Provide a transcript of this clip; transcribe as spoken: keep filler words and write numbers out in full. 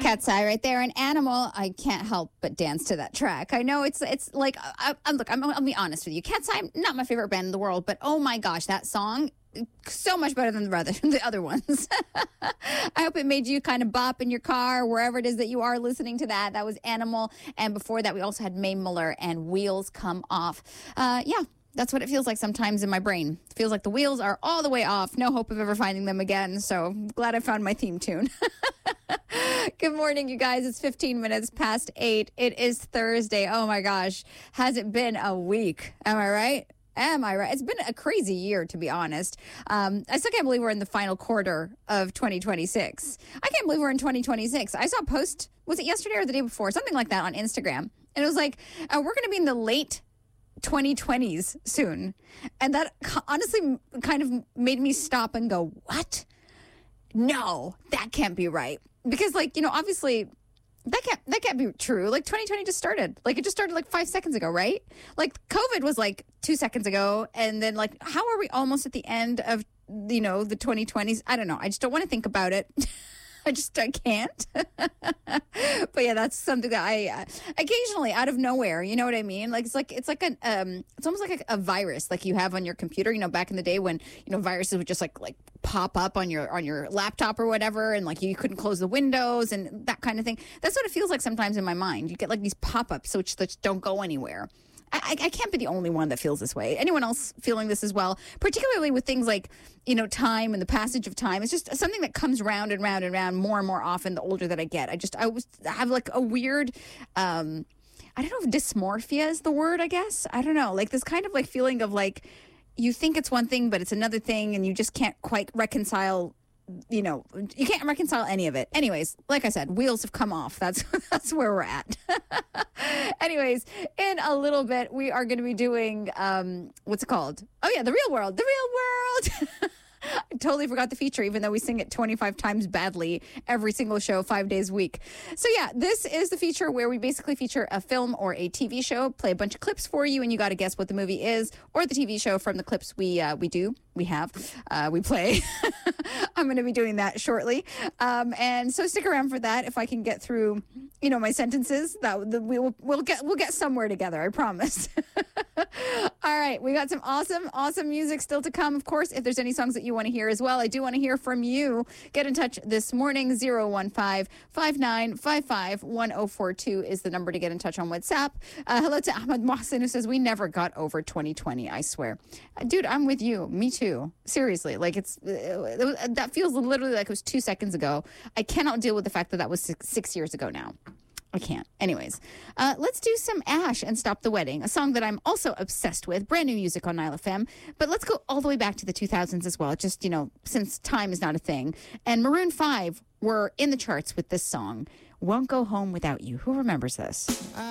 Cat's Eye right there. An Animal. I can't help but dance to that track. I know it's it's like, I, I, look, I'm, I'll be honest with you. Cat's Eye, not my favorite band in the world, but oh my gosh, that song, so much better than the other, the other ones. I hope it made you kind of bop in your car, wherever it is that you are listening to that. That was Animal. And before that, we also had Mae Muller and Wheels Come Off. Uh, yeah. That's what it feels like sometimes in my brain. It feels like the wheels are all the way off. No hope of ever finding them again. So I'm glad I found my theme tune. Good morning, you guys. It's fifteen minutes past eight. It is Thursday. Oh, my gosh. Has it been a week? Am I right? Am I right? It's been a crazy year, to be honest. Um, I still can't believe we're in the final quarter of twenty twenty-six. I can't believe we're in twenty twenty-six. I saw a post, was it yesterday or the day before? Something like that on Instagram. And it was like, uh, we're going to be in the late twenty twenties soon. And that honestly kind of made me stop and go, what? No, that can't be right. Because, like, you know, obviously that can't that can't be true. Like, twenty twenty just started. Like, it just started like five seconds ago, right? Like, COVID was like two seconds ago. And then, like, how are we almost at the end of, you know, the twenty twenties? I don't know. I just don't want to think about it. I just, I can't. But yeah, that's something that I uh, occasionally out of nowhere, you know what I mean? Like, it's like, it's like an, um, it's almost like a, a virus, like you have on your computer, you know, back in the day when, you know, viruses would just like, like pop up on your, on your laptop or whatever. And like, you couldn't close the windows and that kind of thing. That's what it feels like sometimes in my mind. You get like these pop-ups which, which don't go anywhere. I, I can't be the only one that feels this way. Anyone else feeling this as well? Particularly with things like, you know, time and the passage of time. It's just something that comes round and round and round more and more often the older that I get. I just, I was have like a weird, um, I don't know if dysmorphia is the word, I guess. I don't know. Like this kind of like feeling of like, you think it's one thing, but it's another thing and you just can't quite reconcile, you know, you can't reconcile any of it. Anyways, like I said, wheels have come off. That's that's where we're at. Anyways, in a little bit, we are going to be doing, um, what's it called? Oh, yeah, The Real World. The Real World. I totally forgot the feature, even though we sing it twenty-five times badly every single show, five days a week. So, yeah, this is the feature where we basically feature a film or a T V show, play a bunch of clips for you, and you got to guess what the movie is or the T V show from the clips we uh, we do. We have, uh, we play. I'm going to be doing that shortly. Um, and so stick around for that. If I can get through, you know, my sentences, that the, we will, we'll get, we'll get somewhere together. I promise. All right. We got some awesome, awesome music still to come. Of course, if there's any songs that you want to hear as well, I do want to hear from you. Get in touch this morning. zero one five, five nine five five, one zero four two is the number to get in touch on WhatsApp. Uh, hello to Ahmed Mohsen, who says, we never got over twenty twenty, I swear. Uh, dude, I'm with you. Me too. Seriously, like it's uh, that feels literally like it was two seconds ago. I cannot deal with the fact that that was six, six years ago now. I can't. Anyways, uh, let's do some Ash and Stop the Wedding, a song that I'm also obsessed with. Brand new music on Nile F M. But let's go all the way back to the two thousands as well, just, you know, since time is not a thing. And Maroon five were in the charts with this song, Won't Go Home Without You. Who remembers this?